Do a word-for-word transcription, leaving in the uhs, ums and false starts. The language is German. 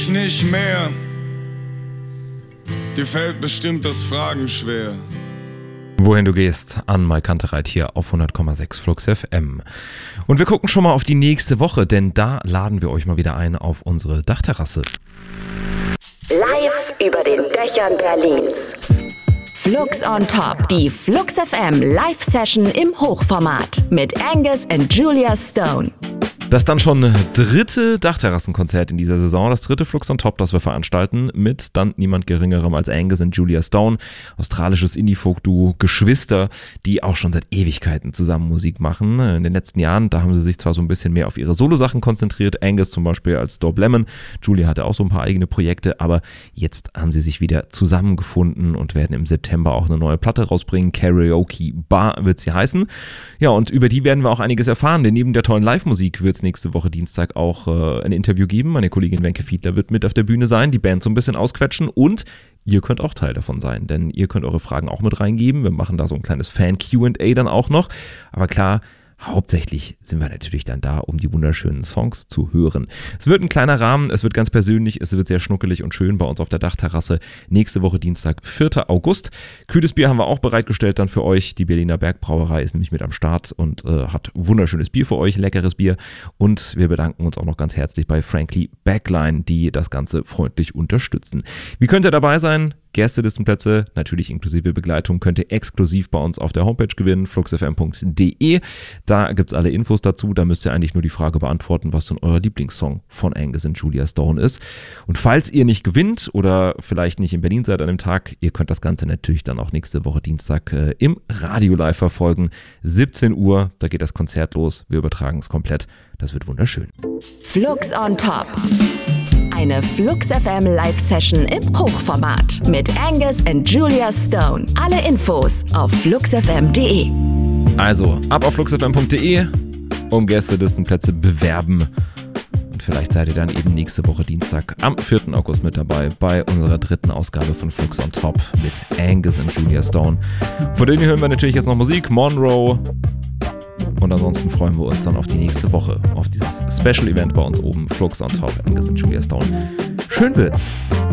Nicht mehr. Dir fällt bestimmt das Fragen schwer. Wohin du gehst, an Mike Kantereit hier auf hundert Komma sechs Flux F M. Und wir gucken schon mal auf die nächste Woche, denn da laden wir euch mal wieder ein auf unsere Dachterrasse. Live über den Dächern Berlins. Flux on Top, die Flux F M Live-Session im Hochformat mit Angus und Julia Stone. Das dann schon dritte Dachterrassenkonzert in dieser Saison, das dritte Flux on Top, das wir veranstalten, mit dann niemand Geringerem als Angus und Julia Stone, australisches Indie-Folk-Duo, Geschwister, die auch schon seit Ewigkeiten zusammen Musik machen. In den letzten Jahren, da haben sie sich zwar so ein bisschen mehr auf ihre Solo-Sachen konzentriert, Angus zum Beispiel als Dope Lemon, Julia hatte auch so ein paar eigene Projekte, aber jetzt haben sie sich wieder zusammengefunden und werden im September auch eine neue Platte rausbringen, Karaoke Bar wird sie heißen. Ja, und über die werden wir auch einiges erfahren, denn neben der tollen Live-Musik wird es nächste Woche Dienstag auch äh, ein Interview geben. Meine Kollegin Wenke Fiedler wird mit auf der Bühne sein, die Band so ein bisschen ausquetschen und ihr könnt auch Teil davon sein, denn ihr könnt eure Fragen auch mit reingeben. Wir machen da so ein kleines Fan-Q and A dann auch noch. Aber klar, hauptsächlich sind wir natürlich dann da, um die wunderschönen Songs zu hören. Es wird ein kleiner Rahmen, es wird ganz persönlich, es wird sehr schnuckelig und schön bei uns auf der Dachterrasse. Nächste Woche Dienstag, vierter August. Kühles Bier haben wir auch bereitgestellt dann für euch. Die Berliner Bergbrauerei ist nämlich mit am Start und äh, hat wunderschönes Bier für euch, leckeres Bier. Und wir bedanken uns auch noch ganz herzlich bei Frankly Backline, die das Ganze freundlich unterstützen. Wie könnt ihr dabei sein? Gästelistenplätze, natürlich inklusive Begleitung, könnt ihr exklusiv bei uns auf der Homepage gewinnen, flux f m punkt d e. Da gibt's alle Infos dazu, da müsst ihr eigentlich nur die Frage beantworten, was denn euer Lieblingssong von Angus und Julia Stone ist. Und falls ihr nicht gewinnt oder vielleicht nicht in Berlin seid an dem Tag, ihr könnt das Ganze natürlich dann auch nächste Woche Dienstag äh, im Radio live verfolgen. siebzehn Uhr, da geht das Konzert los, wir übertragen es komplett, das wird wunderschön. Flux on Top. Eine Flux F M Live-Session im Hochformat mit Angus und Julia Stone. Alle Infos auf flux f m punkt d e. Also, ab auf flux f m punkt d e, um Gästelistenplätze bewerben. Und vielleicht seid ihr dann eben nächste Woche Dienstag am vierten August mit dabei bei unserer dritten Ausgabe von Flux on Top mit Angus und Julia Stone. Von denen hören wir natürlich jetzt noch Musik, Monroe. Und ansonsten freuen wir uns dann auf die nächste Woche, auf dieses Special-Event bei uns oben, Flux on Top, Angus und Julia Stone. Schön wird's.